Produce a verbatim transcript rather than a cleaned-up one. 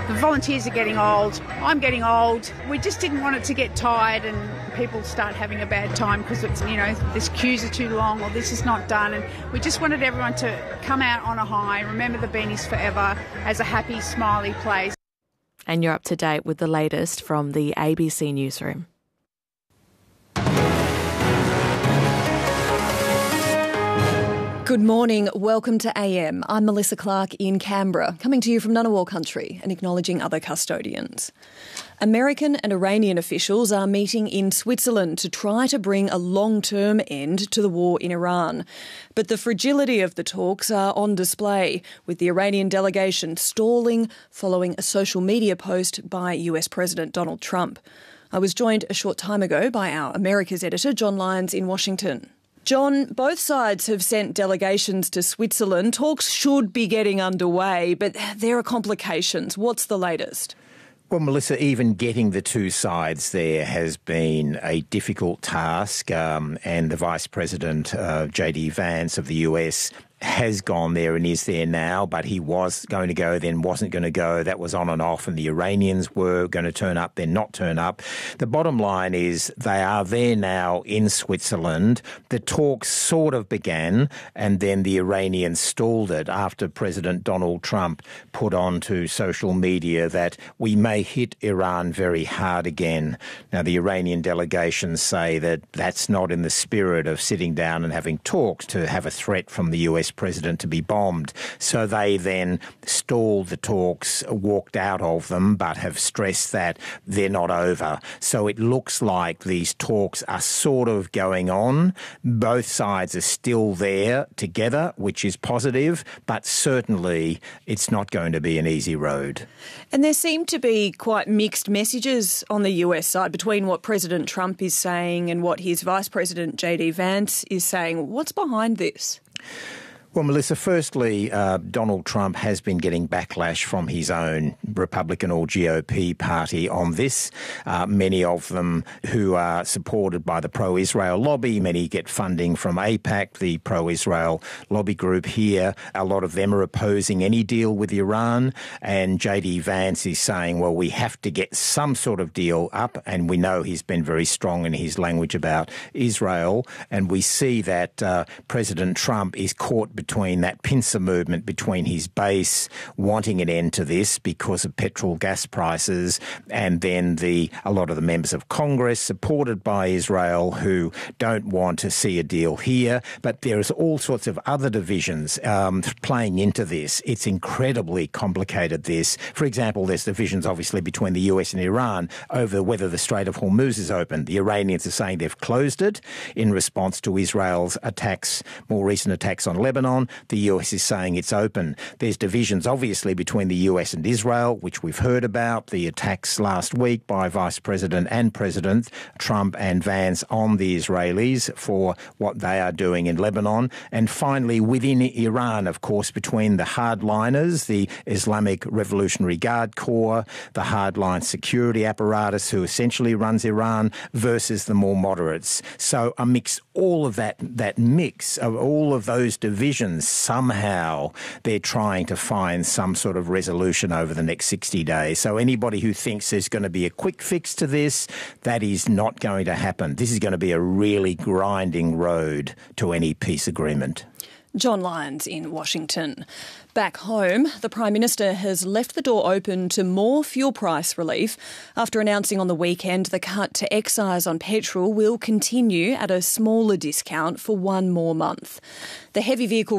The volunteers are getting old. I'm getting old. We just didn't want it to get tired and people start having a bad time because it's, you know, this queues are too long or this is not done. And we just wanted everyone to come out on a high, remember the Beanies forever as a happy, smiley place. And you're up to date with the latest from the A B C Newsroom. Good morning, welcome to A M. I'm Melissa Clark in Canberra, coming to you from Ngunnawal country and acknowledging other custodians. American and Iranian officials are meeting in Switzerland to try to bring a long-term end to the war in Iran. But the fragility of the talks are on display, with the Iranian delegation stalling following a social media post by U S President Donald Trump. I was joined a short time ago by our Americas editor, John Lyons, in Washington. John, both sides have sent delegations to Switzerland. Talks should be getting underway, but there are complications. What's the latest? Well, Melissa, even getting the two sides there has been a difficult task, um, and the Vice President, uh, J D Vance of the U S, has gone there and is there now, but he was going to go, then wasn't going to go. That was on and off, and the Iranians were going to turn up, then not turn up. The bottom line is they are there now in Switzerland. The talks sort of began, and then the Iranians stalled it after President Donald Trump put onto social media that we may hit Iran very hard again. Now, the Iranian delegations say that that's not in the spirit of sitting down and having talks to have a threat from the U S president to be bombed. So they then stalled the talks, walked out of them, but have stressed that they're not over. So it looks like these talks are sort of going on. Both sides are still there together, which is positive, but certainly it's not going to be an easy road. And there seem to be quite mixed messages on the U S side between what President Trump is saying and what his Vice President J D Vance is saying. What's behind this? Well, Melissa, firstly, uh, Donald Trump has been getting backlash from his own Republican or G O P party on this. Uh, many of them who are supported by the pro-Israel lobby. Many get funding from AIPAC, the pro-Israel lobby group here. A lot of them are opposing any deal with Iran. And J D Vance is saying, well, we have to get some sort of deal up. And we know he's been very strong in his language about Israel. And we see that uh, President Trump is caught between that pincer movement between his base wanting an end to this because of petrol gas prices, and then the a lot of the members of Congress supported by Israel who don't want to see a deal here. But there's all sorts of other divisions um, playing into this. It's incredibly complicated, this. For example, there's divisions obviously between the U S and Iran over whether the Strait of Hormuz is open. The Iranians are saying they've closed it in response to Israel's attacks, more recent attacks on Lebanon. The U S is saying it's open. There's divisions, obviously, between the U S and Israel, which we've heard about, the attacks last week by Vice President and President Trump and Vance on the Israelis for what they are doing in Lebanon. And finally, within Iran, of course, between the hardliners, the Islamic Revolutionary Guard Corps, the hardline security apparatus who essentially runs Iran, versus the more moderates. So amidst all of that, that mix of all of those divisions, somehow they're trying to find some sort of resolution over the next sixty days. So anybody who thinks there's going to be a quick fix to this, that is not going to happen. This is going to be a really grinding road to any peace agreement. John Lyons in Washington. Back home, the Prime Minister has left the door open to more fuel price relief after announcing on the weekend the cut to excise on petrol will continue at a smaller discount for one more month. The heavy vehicle